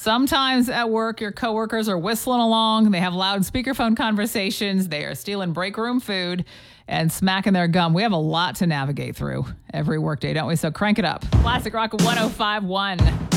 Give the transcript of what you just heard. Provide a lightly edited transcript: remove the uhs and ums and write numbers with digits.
Sometimes at work, your coworkers are whistling along. They have loud speakerphone conversations. They are stealing break room food and smacking their gum. We have a lot to navigate through every workday, don't we? So crank it up. Classic Rock 105.1.